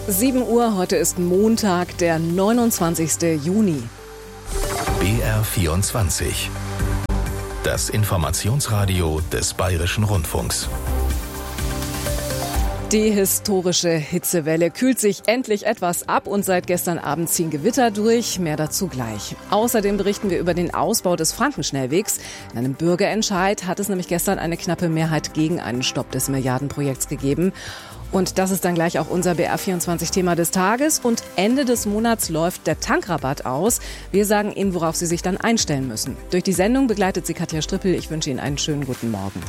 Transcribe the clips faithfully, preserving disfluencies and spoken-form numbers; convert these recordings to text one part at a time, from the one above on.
sieben Uhr, heute ist Montag, der neunundzwanzigste Juni. B R vierundzwanzig. Das Informationsradio des Bayerischen Rundfunks. Die historische Hitzewelle kühlt sich endlich etwas ab und seit gestern Abend ziehen Gewitter durch. Mehr dazu gleich. Außerdem berichten wir über den Ausbau des Frankenschnellwegs. In einem Bürgerentscheid hat es nämlich gestern eine knappe Mehrheit gegen einen Stopp des Milliardenprojekts gegeben. Und das ist dann gleich auch unser B R vierundzwanzig-Thema des Tages. Und Ende des Monats läuft der Tankrabatt aus. Wir sagen Ihnen, worauf Sie sich dann einstellen müssen. Durch die Sendung begleitet Sie Katja Strippel. Ich wünsche Ihnen einen schönen guten Morgen.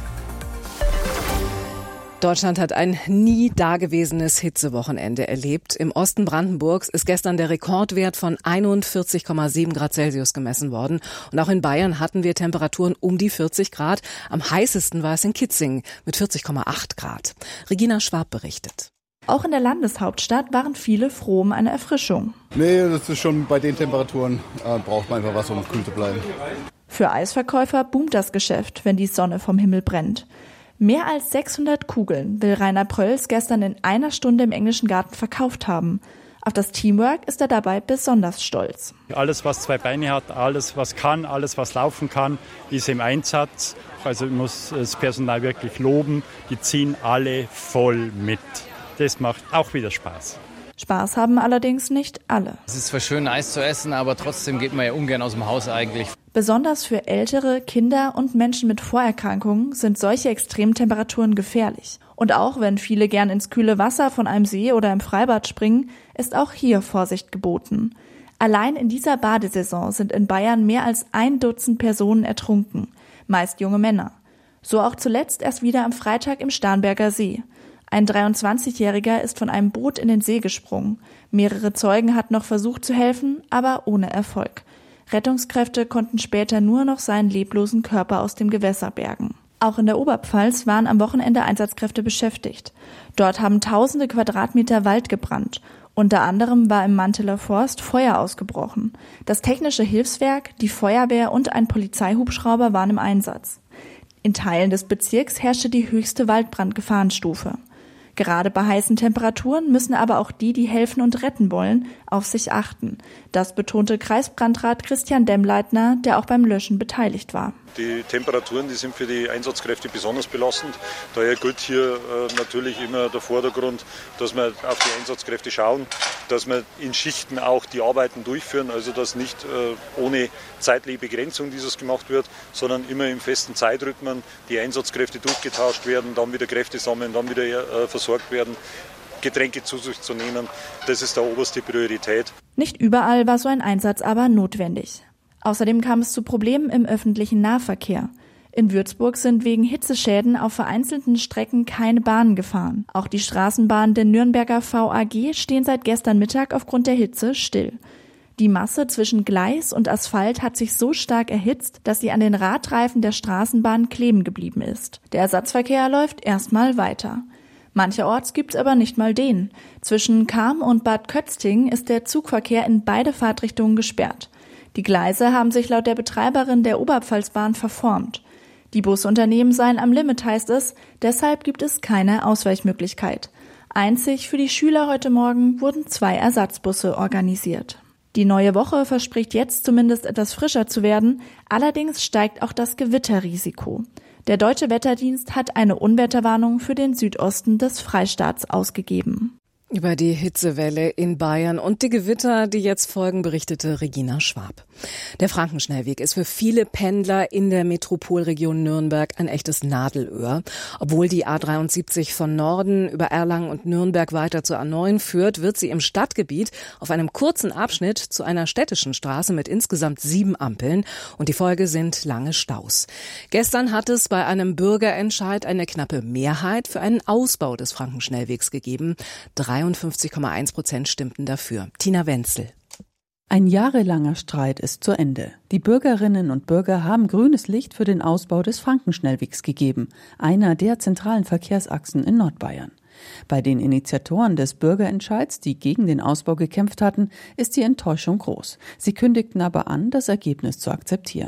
Deutschland hat ein nie dagewesenes Hitzewochenende erlebt. Im Osten Brandenburgs ist gestern der Rekordwert von einundvierzig Komma sieben Grad Celsius gemessen worden. Und auch in Bayern hatten wir Temperaturen um die vierzig Grad. Am heißesten war es in Kitzingen mit vierzig Komma acht Grad. Regina Schwab berichtet. Auch in der Landeshauptstadt waren viele froh um eine Erfrischung. Nee, das ist schon bei den Temperaturen, äh, braucht man einfach was, um kühl zu bleiben. Für Eisverkäufer boomt das Geschäft, wenn die Sonne vom Himmel brennt. Mehr als sechshundert Kugeln will Rainer Prölls gestern in einer Stunde im Englischen Garten verkauft haben. Auf das Teamwork ist er dabei besonders stolz. Alles, was zwei Beine hat, alles, was kann, alles, was laufen kann, ist im Einsatz. Also ich muss das Personal wirklich loben. Die ziehen alle voll mit. Das macht auch wieder Spaß. Spaß haben allerdings nicht alle. Es ist zwar schön, Eis zu essen, aber trotzdem geht man ja ungern aus dem Haus eigentlich. Besonders für Ältere, Kinder und Menschen mit Vorerkrankungen sind solche Extremtemperaturen gefährlich. Und auch wenn viele gern ins kühle Wasser von einem See oder im Freibad springen, ist auch hier Vorsicht geboten. Allein in dieser Badesaison sind in Bayern mehr als ein Dutzend Personen ertrunken, meist junge Männer. So auch zuletzt erst wieder am Freitag im Starnberger See. Ein dreiundzwanzigjähriger ist von einem Boot in den See gesprungen. Mehrere Zeugen hatten noch versucht zu helfen, aber ohne Erfolg. Rettungskräfte konnten später nur noch seinen leblosen Körper aus dem Gewässer bergen. Auch in der Oberpfalz waren am Wochenende Einsatzkräfte beschäftigt. Dort haben tausende Quadratmeter Wald gebrannt. Unter anderem war im Manteler Forst Feuer ausgebrochen. Das technische Hilfswerk, die Feuerwehr und ein Polizeihubschrauber waren im Einsatz. In Teilen des Bezirks herrschte die höchste Waldbrandgefahrenstufe. Gerade bei heißen Temperaturen müssen aber auch die, die helfen und retten wollen, auf sich achten. Das betonte Kreisbrandrat Christian Demmleitner, der auch beim Löschen beteiligt war. Die Temperaturen, die sind für die Einsatzkräfte besonders belastend. Daher gilt hier äh, natürlich immer der Vordergrund, dass wir auf die Einsatzkräfte schauen, dass wir in Schichten auch die Arbeiten durchführen, also dass nicht äh, ohne zeitliche Begrenzung dieses gemacht wird, sondern immer im festen Zeitrhythmen die Einsatzkräfte durchgetauscht werden, dann wieder Kräfte sammeln, dann wieder äh, versorgt werden. Getränke zu sich zu nehmen, das ist der oberste Priorität. Nicht überall war so ein Einsatz aber notwendig. Außerdem kam es zu Problemen im öffentlichen Nahverkehr. In Würzburg sind wegen Hitzeschäden auf vereinzelten Strecken keine Bahnen gefahren. Auch die Straßenbahnen der Nürnberger V A G stehen seit gestern Mittag aufgrund der Hitze still. Die Masse zwischen Gleis und Asphalt hat sich so stark erhitzt, dass sie an den Radreifen der Straßenbahn kleben geblieben ist. Der Ersatzverkehr läuft erstmal weiter. Mancherorts gibt's aber nicht mal den. Zwischen Cham und Bad Kötzting ist der Zugverkehr in beide Fahrtrichtungen gesperrt. Die Gleise haben sich laut der Betreiberin der Oberpfalzbahn verformt. Die Busunternehmen seien am Limit, heißt es, deshalb gibt es keine Ausweichmöglichkeit. Einzig für die Schüler heute Morgen wurden zwei Ersatzbusse organisiert. Die neue Woche verspricht jetzt zumindest etwas frischer zu werden, allerdings steigt auch das Gewitterrisiko. Der Deutsche Wetterdienst hat eine Unwetterwarnung für den Südosten des Freistaats ausgegeben. Über die Hitzewelle in Bayern und die Gewitter, die jetzt folgen, berichtete Regina Schwab. Der Frankenschnellweg ist für viele Pendler in der Metropolregion Nürnberg ein echtes Nadelöhr. Obwohl die A dreiundsiebzig von Norden über Erlangen und Nürnberg weiter zur A neun führt, wird sie im Stadtgebiet auf einem kurzen Abschnitt zu einer städtischen Straße mit insgesamt sieben Ampeln und die Folge sind lange Staus. Gestern hat es bei einem Bürgerentscheid eine knappe Mehrheit für einen Ausbau des Frankenschnellwegs gegeben. dreiundfünfzig Komma eins Prozent stimmten dafür. Tina Wenzel. Ein jahrelanger Streit ist zu Ende. Die Bürgerinnen und Bürger haben grünes Licht für den Ausbau des Frankenschnellwegs gegeben, einer der zentralen Verkehrsachsen in Nordbayern. Bei den Initiatoren des Bürgerentscheids, die gegen den Ausbau gekämpft hatten, ist die Enttäuschung groß. Sie kündigten aber an, das Ergebnis zu akzeptieren.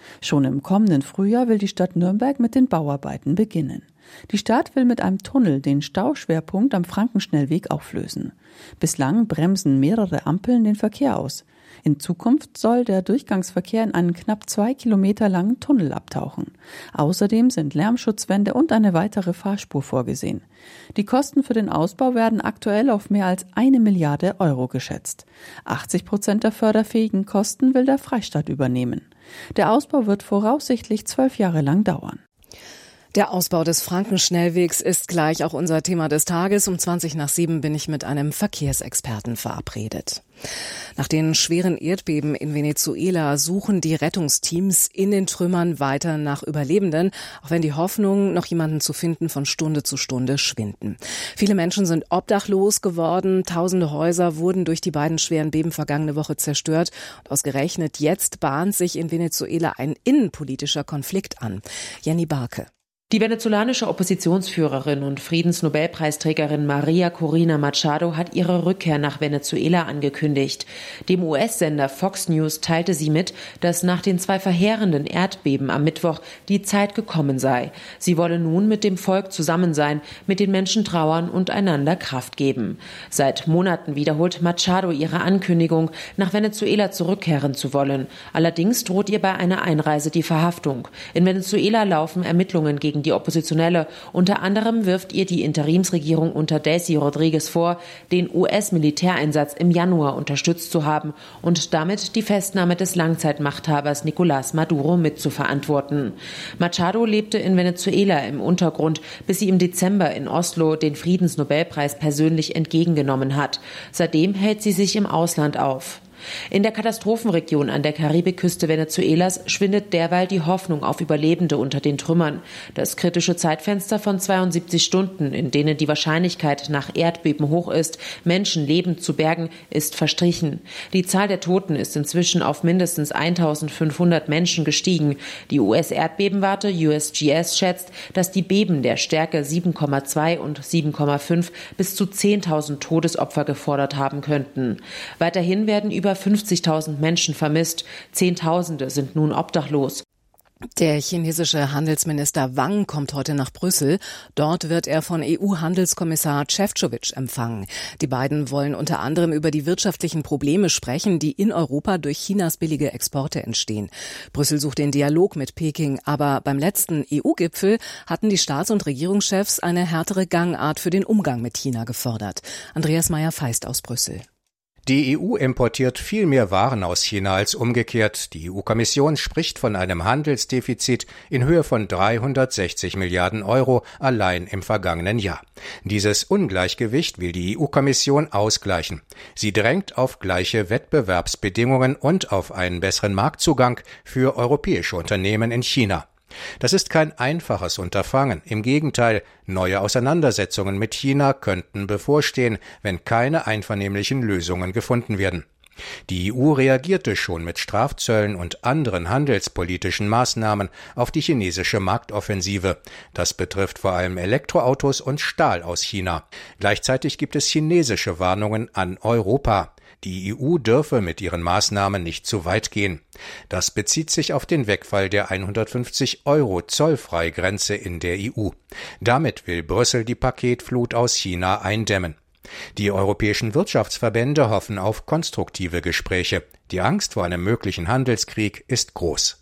Schon im kommenden Frühjahr will die Stadt Nürnberg mit den Bauarbeiten beginnen. Die Stadt will mit einem Tunnel den Stauschwerpunkt am Frankenschnellweg auflösen. Bislang bremsen mehrere Ampeln den Verkehr aus. In Zukunft soll der Durchgangsverkehr in einen knapp zwei Kilometer langen Tunnel abtauchen. Außerdem sind Lärmschutzwände und eine weitere Fahrspur vorgesehen. Die Kosten für den Ausbau werden aktuell auf mehr als eine Milliarde Euro geschätzt. achtzig Prozent der förderfähigen Kosten will der Freistaat übernehmen. Der Ausbau wird voraussichtlich zwölf Jahre lang dauern. Der Ausbau des Frankenschnellwegs ist gleich auch unser Thema des Tages. Um zwanzig nach sieben bin ich mit einem Verkehrsexperten verabredet. Nach den schweren Erdbeben in Venezuela suchen die Rettungsteams in den Trümmern weiter nach Überlebenden, auch wenn die Hoffnung, noch jemanden zu finden, von Stunde zu Stunde schwinden. Viele Menschen sind obdachlos geworden. Tausende Häuser wurden durch die beiden schweren Beben vergangene Woche zerstört. Und ausgerechnet jetzt bahnt sich in Venezuela ein innenpolitischer Konflikt an. Jenny Barke. Die venezolanische Oppositionsführerin und Friedensnobelpreisträgerin Maria Corina Machado hat ihre Rückkehr nach Venezuela angekündigt. Dem U S-Sender Fox News teilte sie mit, dass nach den zwei verheerenden Erdbeben am Mittwoch die Zeit gekommen sei. Sie wolle nun mit dem Volk zusammen sein, mit den Menschen trauern und einander Kraft geben. Seit Monaten wiederholt Machado ihre Ankündigung, nach Venezuela zurückkehren zu wollen. Allerdings droht ihr bei einer Einreise die Verhaftung. In Venezuela laufen Ermittlungen gegen die Oppositionelle. Unter anderem wirft ihr die Interimsregierung unter Delcy Rodriguez vor, den U S-Militäreinsatz im Januar unterstützt zu haben und damit die Festnahme des Langzeitmachthabers Nicolás Maduro mitzuverantworten. Machado lebte in Venezuela im Untergrund, bis sie im Dezember in Oslo den Friedensnobelpreis persönlich entgegengenommen hat. Seitdem hält sie sich im Ausland auf. In der Katastrophenregion an der Karibikküste Venezuelas schwindet derweil die Hoffnung auf Überlebende unter den Trümmern. Das kritische Zeitfenster von zweiundsiebzig Stunden, in denen die Wahrscheinlichkeit nach Erdbeben hoch ist, Menschen lebend zu bergen, ist verstrichen. Die Zahl der Toten ist inzwischen auf mindestens eintausendfünfhundert Menschen gestiegen. Die U S-Erdbebenwarte U S G S schätzt, dass die Beben der Stärke sieben Komma zwei und sieben Komma fünf bis zu zehntausend Todesopfer gefordert haben könnten. Weiterhin werden über fünfzigtausend Menschen vermisst. Zehntausende sind nun obdachlos. Der chinesische Handelsminister Wang kommt heute nach Brüssel. Dort wird er von E U-Handelskommissar Šefčovič empfangen. Die beiden wollen unter anderem über die wirtschaftlichen Probleme sprechen, die in Europa durch Chinas billige Exporte entstehen. Brüssel sucht den Dialog mit Peking, aber beim letzten E U-Gipfel hatten die Staats- und Regierungschefs eine härtere Gangart für den Umgang mit China gefordert. Andreas Meyer-Feist aus Brüssel. Die E U importiert viel mehr Waren aus China als umgekehrt. Die E U-Kommission spricht von einem Handelsdefizit in Höhe von dreihundertsechzig Milliarden Euro allein im vergangenen Jahr. Dieses Ungleichgewicht will die E U-Kommission ausgleichen. Sie drängt auf gleiche Wettbewerbsbedingungen und auf einen besseren Marktzugang für europäische Unternehmen in China. Das ist kein einfaches Unterfangen. Im Gegenteil, neue Auseinandersetzungen mit China könnten bevorstehen, wenn keine einvernehmlichen Lösungen gefunden werden. Die E U reagierte schon mit Strafzöllen und anderen handelspolitischen Maßnahmen auf die chinesische Marktoffensive. Das betrifft vor allem Elektroautos und Stahl aus China. Gleichzeitig gibt es chinesische Warnungen an Europa. Die E U dürfe mit ihren Maßnahmen nicht zu weit gehen. Das bezieht sich auf den Wegfall der hundertfünfzig Euro Zollfreigrenze in der E U. Damit will Brüssel die Paketflut aus China eindämmen. Die europäischen Wirtschaftsverbände hoffen auf konstruktive Gespräche. Die Angst vor einem möglichen Handelskrieg ist groß.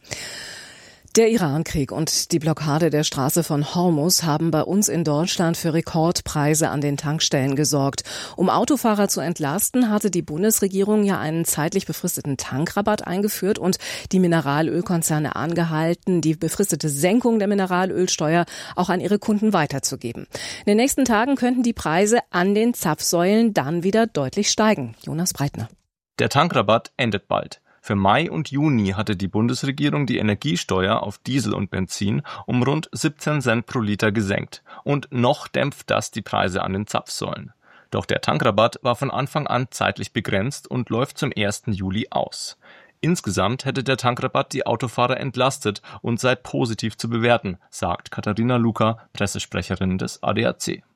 Der Irankrieg und die Blockade der Straße von Hormuz haben bei uns in Deutschland für Rekordpreise an den Tankstellen gesorgt. Um Autofahrer zu entlasten, hatte die Bundesregierung ja einen zeitlich befristeten Tankrabatt eingeführt und die Mineralölkonzerne angehalten, die befristete Senkung der Mineralölsteuer auch an ihre Kunden weiterzugeben. In den nächsten Tagen könnten die Preise an den Zapfsäulen dann wieder deutlich steigen. Jonas Breitner. Der Tankrabatt endet bald. Für Mai und Juni hatte die Bundesregierung die Energiesteuer auf Diesel und Benzin um rund siebzehn Cent pro Liter gesenkt. Und noch dämpft das die Preise an den Zapfsäulen. Doch der Tankrabatt war von Anfang an zeitlich begrenzt und läuft zum ersten Juli aus. Insgesamt hätte der Tankrabatt die Autofahrer entlastet und sei positiv zu bewerten, sagt Katharina Luka, Pressesprecherin des A D A C.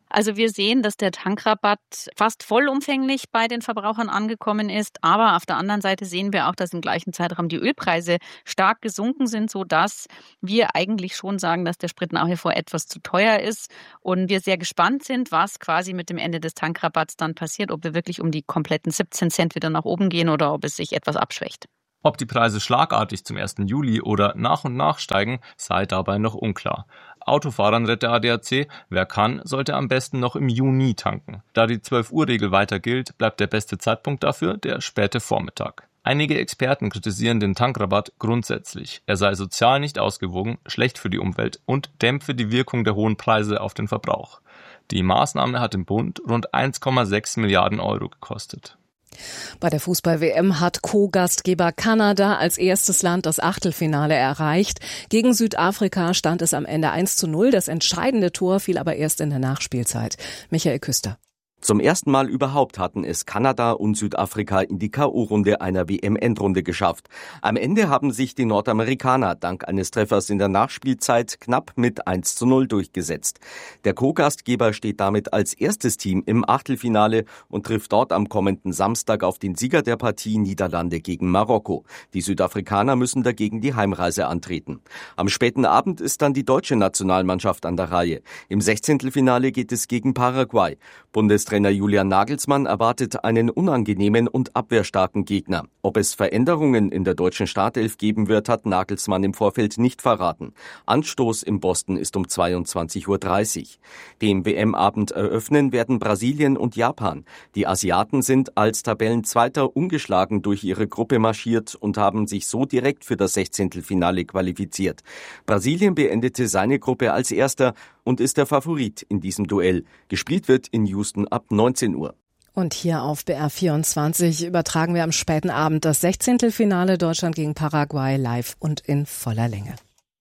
Also wir sehen, dass der Tankrabatt fast vollumfänglich bei den Verbrauchern angekommen ist. Aber auf der anderen Seite sehen wir auch, dass im gleichen Zeitraum die Ölpreise stark gesunken sind, sodass wir eigentlich schon sagen, dass der Sprit nach wie vor etwas zu teuer ist. Und wir sehr gespannt sind, was quasi mit dem Ende des Tankrabatts dann passiert, ob wir wirklich um die kompletten siebzehn Cent wieder nach oben gehen oder ob es sich etwas abschwächt. Ob die Preise schlagartig zum ersten Juli oder nach und nach steigen, sei dabei noch unklar. Autofahrern rät der A D A C, wer kann, sollte am besten noch im Juni tanken. Da die zwölf Uhr Regel weiter gilt, bleibt der beste Zeitpunkt dafür der späte Vormittag. Einige Experten kritisieren den Tankrabatt grundsätzlich. Er sei sozial nicht ausgewogen, schlecht für die Umwelt und dämpfe die Wirkung der hohen Preise auf den Verbrauch. Die Maßnahme hat im Bund rund eins Komma sechs Milliarden Euro gekostet. Bei der Fußball-W M hat Co-Gastgeber Kanada als erstes Land das Achtelfinale erreicht. Gegen Südafrika stand es am Ende eins zu null. Das entscheidende Tor fiel aber erst in der Nachspielzeit. Michael Küster. Zum ersten Mal überhaupt hatten es Kanada und Südafrika in die K O-Runde einer W M-Endrunde geschafft. Am Ende haben sich die Nordamerikaner dank eines Treffers in der Nachspielzeit knapp mit eins zu null durchgesetzt. Der Co-Gastgeber steht damit als erstes Team im Achtelfinale und trifft dort am kommenden Samstag auf den Sieger der Partie Niederlande gegen Marokko. Die Südafrikaner müssen dagegen die Heimreise antreten. Am späten Abend ist dann die deutsche Nationalmannschaft an der Reihe. Im Sechzehntelfinale geht es gegen Paraguay. Bundes Trainer Julian Nagelsmann erwartet einen unangenehmen und abwehrstarken Gegner. Ob es Veränderungen in der deutschen Startelf geben wird, hat Nagelsmann im Vorfeld nicht verraten. Anstoß in Boston ist um zweiundzwanzig Uhr dreißig. Den W M-Abend eröffnen werden Brasilien und Japan. Die Asiaten sind als Tabellenzweiter ungeschlagen durch ihre Gruppe marschiert und haben sich so direkt für das Sechzehntelfinale qualifiziert. Brasilien beendete seine Gruppe als Erster und ist der Favorit in diesem Duell. Gespielt wird in Houston ab neunzehn Uhr. Und hier auf B R vierundzwanzig übertragen wir am späten Abend das Sechzehntelfinale Deutschland gegen Paraguay live und in voller Länge.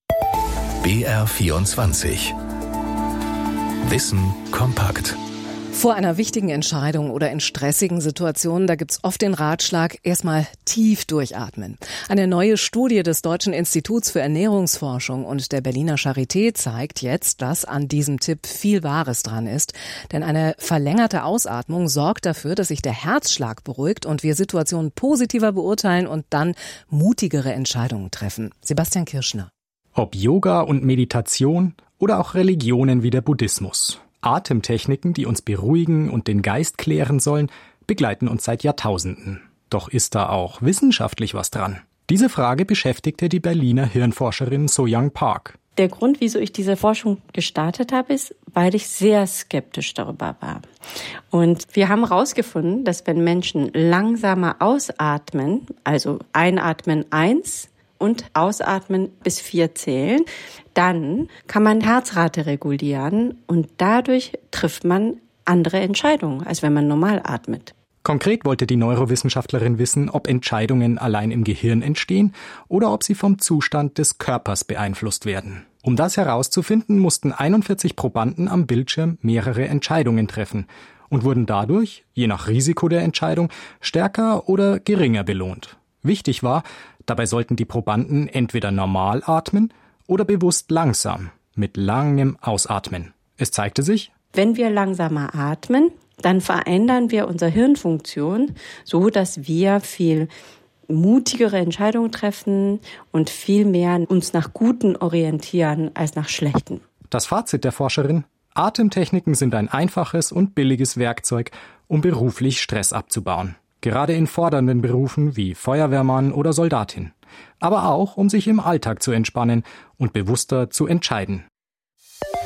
B R vierundzwanzig. Wissen kompakt. Vor einer wichtigen Entscheidung oder in stressigen Situationen, da gibt's oft den Ratschlag, erstmal tief durchatmen. Eine neue Studie des Deutschen Instituts für Ernährungsforschung und der Berliner Charité zeigt jetzt, dass an diesem Tipp viel Wahres dran ist. Denn eine verlängerte Ausatmung sorgt dafür, dass sich der Herzschlag beruhigt und wir Situationen positiver beurteilen und dann mutigere Entscheidungen treffen. Sebastian Kirschner. Ob Yoga und Meditation oder auch Religionen wie der Buddhismus. Atemtechniken, die uns beruhigen und den Geist klären sollen, begleiten uns seit Jahrtausenden. Doch ist da auch wissenschaftlich was dran? Diese Frage beschäftigte die Berliner Hirnforscherin So-Young Park. Der Grund, wieso ich diese Forschung gestartet habe, ist, weil ich sehr skeptisch darüber war. Und wir haben herausgefunden, dass wenn Menschen langsamer ausatmen, also einatmen eins und ausatmen bis vier zählen, dann kann man Herzrate regulieren und dadurch trifft man andere Entscheidungen, als wenn man normal atmet. Konkret wollte die Neurowissenschaftlerin wissen, ob Entscheidungen allein im Gehirn entstehen oder ob sie vom Zustand des Körpers beeinflusst werden. Um das herauszufinden, mussten einundvierzig Probanden am Bildschirm mehrere Entscheidungen treffen und wurden dadurch, je nach Risiko der Entscheidung, stärker oder geringer belohnt. Wichtig war, dabei sollten die Probanden entweder normal atmen oder bewusst langsam, mit langem Ausatmen. Es zeigte sich, wenn wir langsamer atmen, dann verändern wir unsere Hirnfunktion, so dass wir viel mutigere Entscheidungen treffen und viel mehr uns nach Guten orientieren als nach Schlechten. Das Fazit der Forscherin: Atemtechniken sind ein einfaches und billiges Werkzeug, um beruflich Stress abzubauen. Gerade in fordernden Berufen wie Feuerwehrmann oder Soldatin. Aber auch, um sich im Alltag zu entspannen und bewusster zu entscheiden.